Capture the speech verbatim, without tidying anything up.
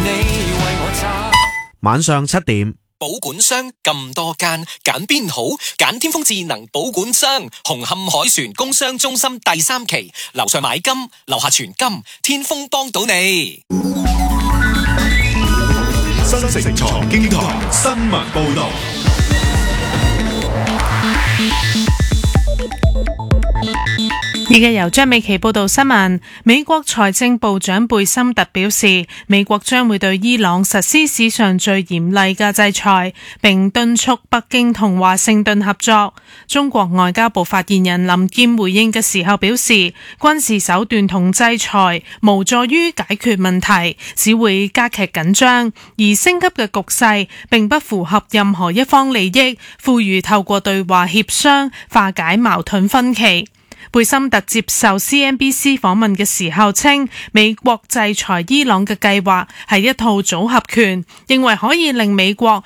你為我揸。 晚上七點， 保管箱咁多間，揀邊好？揀天風智能保管箱，紅磡海船工商中心第三期，樓上買金，樓下存金，天風幫到你。 新城財經台新聞報道。 而家由張美琪報道新聞。美國財政部長貝森特表示，美國將會對伊朗實施史上最嚴厲嘅制裁，並敦促北京同華盛頓合作。中國外交部發言人林劍回應嘅時候表示，軍事手段同制裁無助於解決問題，只會加劇緊張，而升級嘅局勢並不符合任何一方利益，呼籲透過對話協商化解矛盾分歧。貝森特接受 C N B C 訪問嘅時候稱，美國制裁伊朗嘅計劃係一套組合拳，認為可以令美國